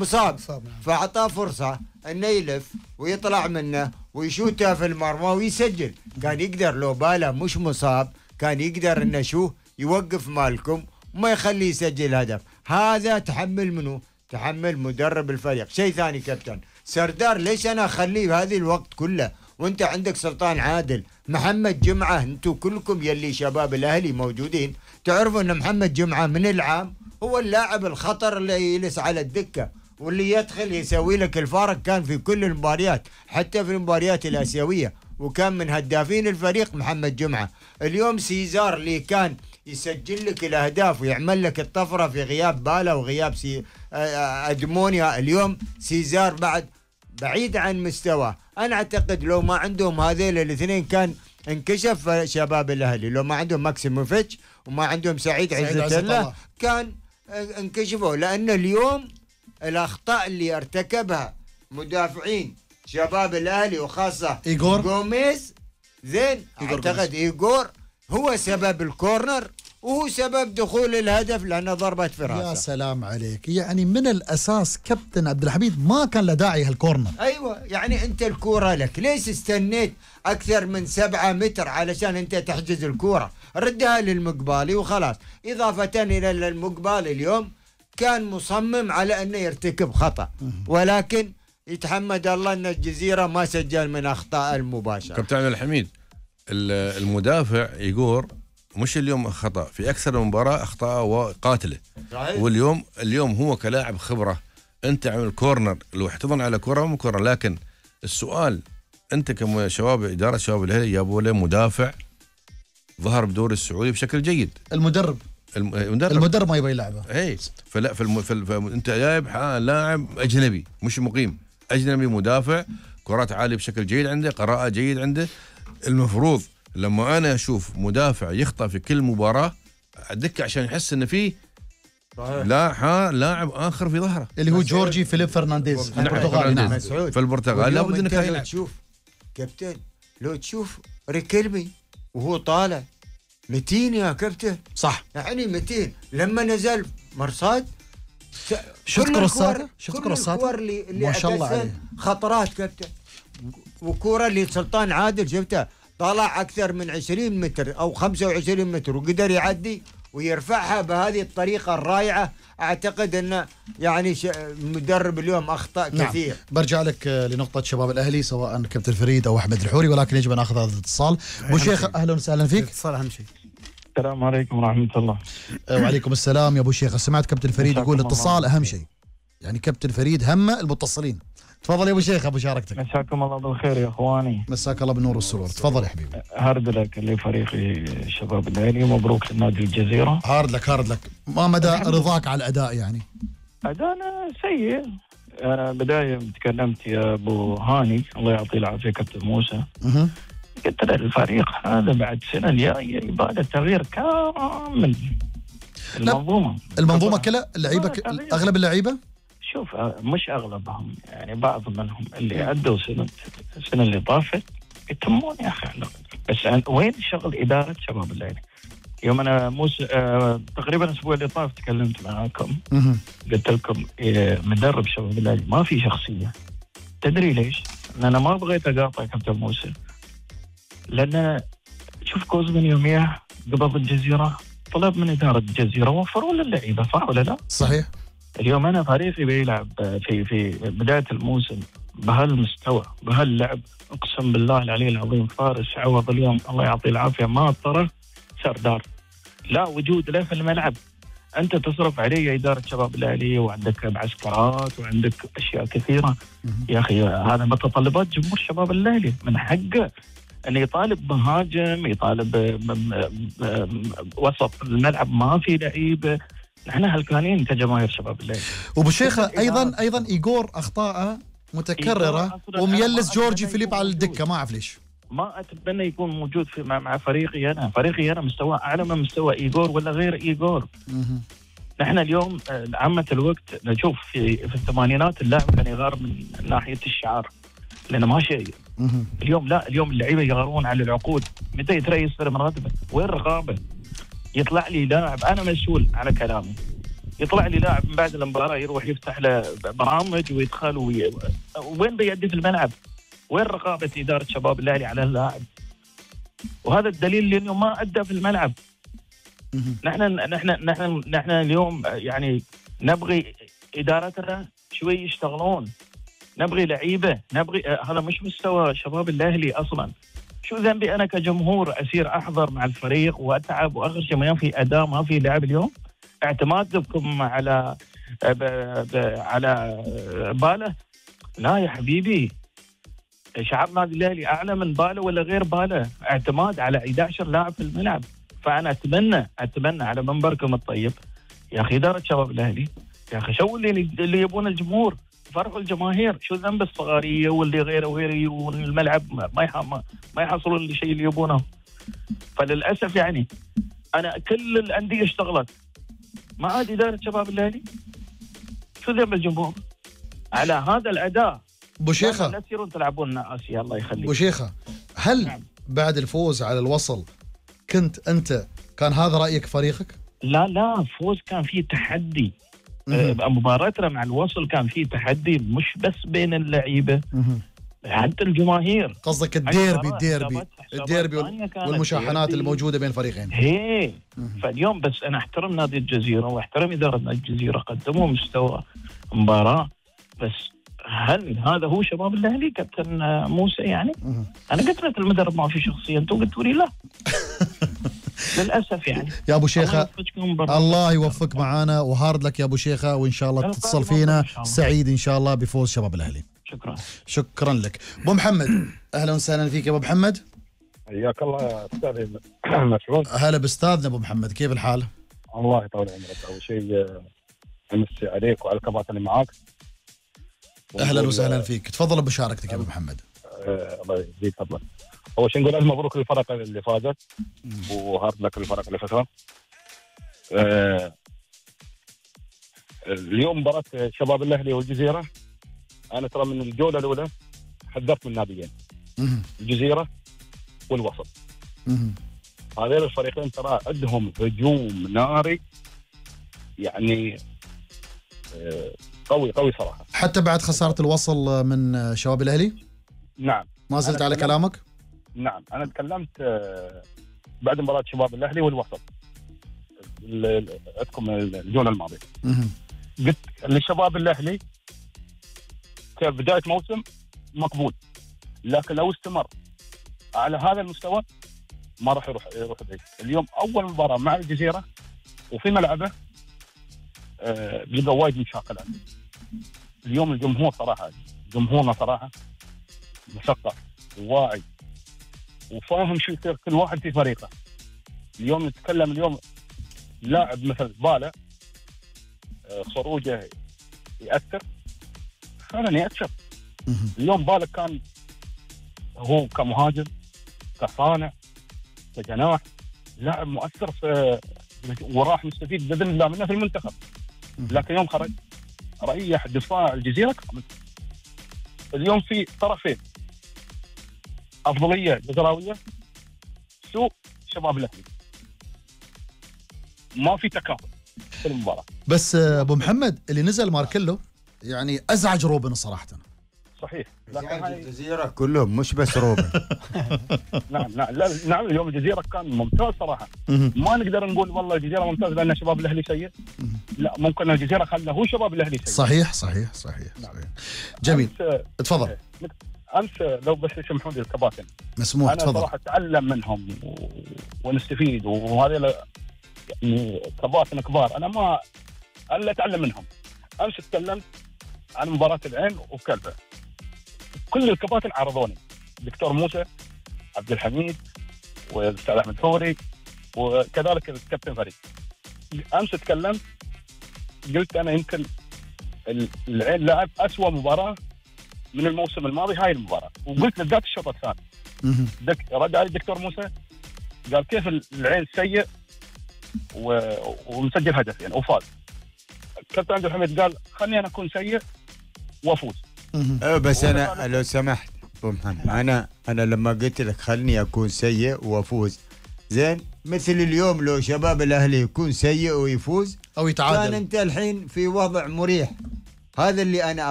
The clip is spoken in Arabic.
مصاب نعم. فأعطاه فرصة أنه يلف ويطلع منه ويشوتها في المرمى ويسجل. كان يقدر لو باله مش مصاب كان يقدر أنه شو يوقف مالكم وما يخليه يسجل هدف. هذا تحمل منه؟ تحمل مدرب الفريق. شيء ثاني كابتن سردار، ليش أنا أخليه هذه الوقت كله وانت عندك سلطان عادل؟ محمد جمعة، انتم كلكم يلي شباب الأهلي موجودين تعرفوا أن محمد جمعة من العام هو اللاعب الخطر اللي يجلس على الدكة واللي يدخل يسوي لك الفارق. كان في كل المباريات حتى في المباريات الآسيوية وكان من هدافين الفريق محمد جمعة. اليوم سيزار اللي كان يسجل لك الأهداف ويعمل لك الطفرة في غياب بالا وغياب أدمونيا، اليوم سيزار بعد بعيد عن مستوى. أنا أعتقد لو ما عندهم هذيل الاثنين كان انكشف شباب الأهلي. لو ما عندهم ماكسيموفيتش وما عندهم سعيد عزت الله كان انكشفوا. لأن اليوم الأخطاء اللي ارتكبها مدافعين شباب الأهلي وخاصة إيغور غوميز زين، أعتقد إيغور هو سبب الكورنر وهو سبب دخول الهدف لأنه ضربة فراسة. يا سلام عليك، يعني من الأساس كابتن عبد الحميد ما كان له داعي هالكورنر. أيوة، يعني أنت الكورة لك، ليش استنيت أكثر من 7 متر علشان أنت تحجز الكورة؟ ردها للمقبالي وخلاص. إضافة إلى المقبالي اليوم كان مصمم على أنه يرتكب خطأ، ولكن يتحمد الله أن الجزيرة ما سجل من أخطاء المباشرة. كابتن عبد الحميد، المدافع إيغور مش اليوم خطأ، في أكثر من مباراة أخطاء وقاتلة. واليوم هو كلاعب خبرة، أنت عمل كورنر لو احتضن على كورة مو كورنر. لكن السؤال أنت كشباب إدارة شباب الأهلي جابوا له مدافع ظهر بدوري السعودي بشكل جيد. المدرب ما يبغى يلعبه. اي فلا انت جايب لاعب اجنبي مش مقيم، اجنبي مدافع كرات عاليه بشكل جيد عنده، قراءه جيد عنده. المفروض لما انا اشوف مدافع يخطأ في كل مباراه الدكه عشان يحس انه فيه لاعب اخر في ظهره اللي هو جورجي فيليب فرنانديز البرتغالي. نعم في البرتغال لابد انك لو تشوف كابتن، لو تشوف ريكيلمي وهو طالع متين يا كابتن، صح يعني متين. لما نزل مرصاد شفت كروسات اللي ما شاء الله عليه، خطرات كابتن. وكورة اللي سلطان عادل شفتها طلع أكثر من 20 متر أو 25 متر وقدر يعدي ويرفعها بهذه الطريقة الرائعة. أعتقد أنه يعني مدرب اليوم أخطأ كثير. نعم. برجع لك لنقطة شباب الأهلي سواء كابتن فريد أو أحمد الحوري، ولكن يجب أن أخذ هذا الاتصال. أبو شيخ أهلا وسهلا فيك. اتصال أهم شيء. السلام عليكم ورحمة الله. وعليكم السلام يا أبو شيخ. سمعت كابتن فريد يقول الاتصال أهم شيء، يعني كابتن فريد هم المتصلين. تفضل يا ابو شيخ ابو شاركتك. مساكم الله بالخير يا اخواني. مساك الله بالنور والسرور. تفضل يا حبيبي. هارد لك لفريقي شباب الاهلي، مبروك لنادي الجزيره. هارد لك. ما مدى رضاك على الاداء؟ يعني اداءنا سيء. انا بدايه تكلمت يا ابو هاني الله يعطيه العافيه كابتن موسى، قلت له الفريق هذا بعد سنه الجايه يبغى له تغيير كامل. المنظومه كلها، اللعيبه اغلب اللعيبه، شوف مش اغلبهم، يعني بعض منهم اللي ادوا السنه اللي طافت يتمون يا اخي. بس وين شغل اداره شباب الاهلي؟ يوم انا تقريبا الاسبوع اللي طاف تكلمت معاكم، قلت لكم مدرب شباب الاهلي ما في شخصيه. تدري ليش؟ لان انا ما بغيت اقاطع كابتن موسى، لان شوف كوزمن يوميها قبض الجزيره طلب من اداره الجزيره وفروا للعيبه، صح ولا لا؟ صحيح. اليوم انا فريقي بيلعب في بدايه الموسم بهالمستوى بهاللعب، اقسم بالله العلي العظيم فارس عوض اليوم الله يعطيه العافيه ما اضطره سردار، لا وجود له في الملعب. انت تصرف عليه يا اداره شباب الاهلي وعندك معسكرات وعندك اشياء كثيره. يا اخي هذا متطلبات جمهور شباب الاهلي، من حقه أن يطالب مهاجم، يطالب وسط الملعب ما في لعيبه. نحن هلكانين كجماهير شباب الليل. وابو شيخ ايضا ايغور اخطاء متكرره وميلس جورجي فيليب على الدكه، ما اعرف ليش. ما اتمنى يكون موجود مع فريقي انا مستوى اعلى من مستوى ايغور ولا غير ايغور. نحن اليوم عامه الوقت نشوف في الثمانينات اللاعب كان يغار من ناحيه الشعار لانه ما شيء. اليوم لا، اليوم اللعيبه يغارون على العقود. متى يتريس من راتبه؟ وين الرقابه؟ يطلع لي لاعب انا مسؤول على كلامي، يطلع لي لاعب من بعد المباراه يروح يفتح له برامج ويدخل وين بيأدي في الملعب؟ وين رقابه اداره شباب الاهلي على اللاعب؟ وهذا الدليل اللي اليوم ما ادى في الملعب. نحن اليوم يعني نبغي ادارتنا شوي يشتغلون، نبغي لعيبه، نبغي هذا مش مستوى شباب الاهلي اصلا. شو ذنبي انا كجمهور اسير احضر مع الفريق واتعب واخر شيء ما في اداء ما في لعب اليوم؟ اعتمادكم على باله؟ لا يا حبيبي، شعب نادي الاهلي اعلى من باله ولا غير باله، اعتماد على 11 لاعب في الملعب. فانا اتمنى على منبركم الطيب يا اخي اداره شباب الاهلي، يا اخي شو اللي يبون الجمهور، فرحوا الجماهير. شو ذنب الصغاريه واللي غيره والملعب ما يحصلون الشيء اللي يبونه. فللاسف يعني انا كل الانديه اشتغلت ما عاد اداره شباب الاهلي. شو ذنب الجمهور على هذا الاداء؟ ابو شيخه لا تصيرون تلعبون اسيا الله يخليك. ابو شيخه، هل بعد الفوز على الوصل كنت انت كان هذا رايك فريقك؟ لا فوز كان فيه تحدي. مباراتنا مع الوصل كان فيه تحدي مش بس بين اللعيبه، حتى الجماهير. قصدك الديربي والمشاحنات اللي موجوده بين الفريقين. هي فاليوم بس انا احترم نادي الجزيره واحترم اداره نادي الجزيره، قدموا مستوى مباراه. بس هل هذا هو شباب الاهلي كابتن موسى؟ يعني انا قلت لك المدرب ما في شخصيه، انتم قلتوا لي لا. للاسف يعني. يا ابو شيخه الله يوفقك معانا وهارد لك يا ابو شيخه، وان شاء الله تتصل فينا سعيد ان شاء الله بفوز شباب الاهلي. شكرا لك. ابو محمد اهلا وسهلا فيك يا ابو محمد. حياك الله يا استاذ مسعود. هلا باستاذنا ابو محمد، كيف الحال؟ الله يطول عمرك. اول شيء امسي عليك وعلى الكباتن اللي معاك. اهلا وسهلا فيك، تفضل بمشاركتك يا ابو محمد. الله يزيد فضلك. اول شيء نقول الف مبروك للفرق اللي فازت وهارد لك للفرق اللي خسرت. اليوم مباراة شباب الاهلي والجزيره، انا ترى من الجوله الاولى حذرت من ناديين، الجزيره والوسط. هذين الفريقين ترى عندهم هجوم ناري يعني قوي صراحه. حتى بعد خساره الوصل من شباب الاهلي؟ نعم. ما زلت على كلامك؟ نعم، انا تكلمت بعد مباراه شباب الاهلي والوسط عندكم الجوله الماضيه. قلت للشباب الاهلي كبدايه موسم مقبول، لكن لو استمر على هذا المستوى ما راح يروح بعيد. اليوم اول مباراه مع الجزيره وفي ملعبه بيلقى وايد مشاكل عنده. اليوم الجمهور صراحه، جمهورنا صراحه مثقف وواعي وفاهم شو يصير كل واحد في فريقه. اليوم نتكلم اليوم لاعب مثل باله خروجه يأثر، فعلا يأثر. اليوم باله كان هو كمهاجم كصانع كجناح لاعب مؤثر في وراح مستفيد باذن الله منه في المنتخب. لكن يوم خرج ريح دفاع الجزيره كامل. اليوم في طرفين، افضليه جزراويه، سوء شباب الاهلي، ما في تكافؤ في المباراه. بس ابو محمد اللي نزل ماركيلو يعني ازعج روبن صراحه. صحيح، لكن هاي الجزيره كلهم مش بس روبن. نعم اليوم الجزيره كان ممتاز صراحه. ما نقدر نقول والله الجزيره ممتاز لان شباب الاهلي سيء، لا ممكن الجزيره خلى هو شباب الاهلي سيء. صحيح. جميل. تفضل. امس لو بس يسمحون لي الكباتن مسموح، انا تفضل. صراحه اتعلم منهم ونستفيد، وهذول يعني كباتن كبار انا ما الا اتعلم منهم. امس تكلمت عن مباراه العين وكلبه، كل الكباتن عرضوني، دكتور موسى، عبد الحميد، والاستاذ احمد فوري، وكذلك الكابتن فريد. امس تكلمت قلت انا يمكن العين لعب اسوأ مباراه من الموسم الماضي هاي المباراه، وقلت بالذات الشوط الثاني. رد علي الدكتور موسى قال كيف العين سيء ومسجل هدفين يعني وفاز. كابتن عبد الحميد قال خلني انا اكون سيء وافوز. بس انا لو سمحت ابو محمد، انا لما قلت لك خلني اكون سيء وافوز، زين مثل اليوم لو شباب الاهلي يكون سيء ويفوز او يتعادل. كان انت الحين في وضع مريح. هذا اللي انا